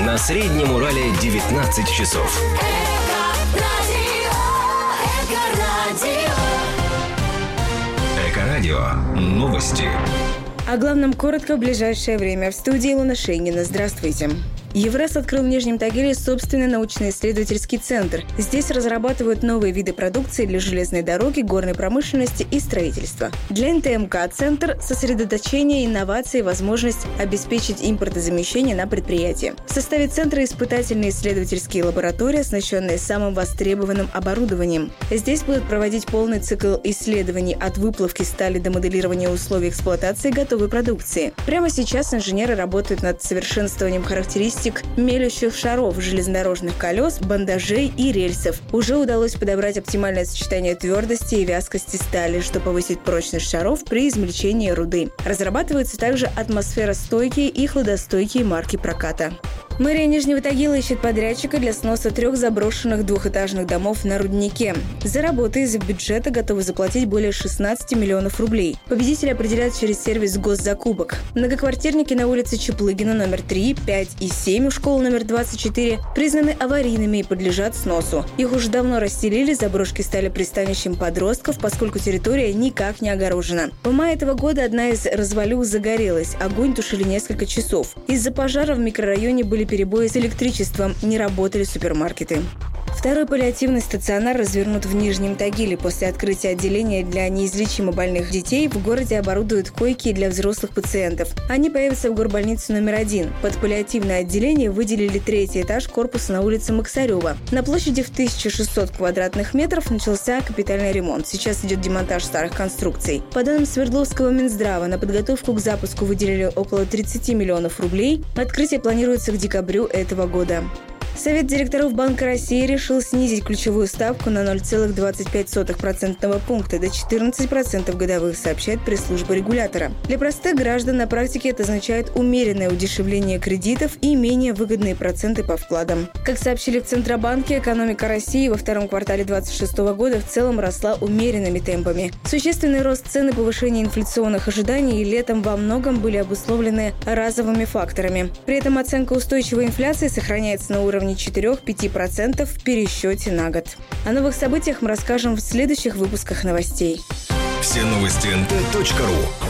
На Среднем Урале 19 часов. Эко-радио. Новости. О главном коротко в ближайшее время. В студии Илона Шейнина. Здравствуйте. ЕВРАС открыл в Нижнем Тагиле собственный научно-исследовательский центр. Здесь разрабатывают новые виды продукции для железной дороги, горной промышленности и строительства. Для НТМК центр – сосредоточение инноваций и возможность обеспечить импортозамещение на предприятии. В составе центра испытательные исследовательские лаборатории, оснащенные самым востребованным оборудованием. Здесь будут проводить полный цикл исследований от выплавки стали до моделирования условий эксплуатации готовой продукции. Прямо сейчас инженеры работают над совершенствованием характеристик мелющих шаров, железнодорожных колес, бандажей и рельсов. Уже удалось подобрать оптимальное сочетание твердости и вязкости стали, чтобы повысить прочность шаров при измельчении руды. Разрабатываются также атмосферостойкие и хладостойкие марки проката. Мэрия Нижнего Тагила ищет подрядчика для сноса 3 заброшенных двухэтажных домов на Руднике. За работы из бюджета готовы заплатить более 16 миллионов рублей. Победители определят через сервис «Госзакупок». Многоквартирники на улице Чаплыгина номер 3, 5 и 7 у школы номер 24 признаны аварийными и подлежат сносу. Их уже давно расселили, заброшки стали пристанищем подростков, поскольку территория никак не огорожена. В мае этого года одна из развалюх загорелась, огонь тушили несколько часов. Из-за пожара в микрорайоне были перебои с электричеством, не работали супермаркеты. Второй паллиативный стационар развернут в Нижнем Тагиле. После открытия отделения для неизлечимо больных детей в городе оборудуют койки для взрослых пациентов. Они появятся в горбольнице номер 1. Под паллиативное отделение выделили 3-й этаж корпуса на улице Максарева. На площади в 1600 квадратных метров начался капитальный ремонт. Сейчас идет демонтаж старых конструкций. По данным Свердловского Минздрава, на подготовку к запуску выделили около 30 миллионов рублей. Открытие планируется к декабрю этого года. Совет директоров Банка России решил снизить ключевую ставку на 0,25% пункта до 14% годовых, сообщает пресс-служба регулятора. Для простых граждан на практике это означает умеренное удешевление кредитов и менее выгодные проценты по вкладам. Как сообщили в Центробанке, экономика России во втором квартале 2026 года в целом росла умеренными темпами. Существенный рост цен и повышение инфляционных ожиданий летом во многом были обусловлены разовыми факторами. При этом оценка устойчивой инфляции сохраняется на уровне 4-5% в пересчете на год. О новых событиях мы расскажем в следующих выпусках новостей. Все новости nt.ru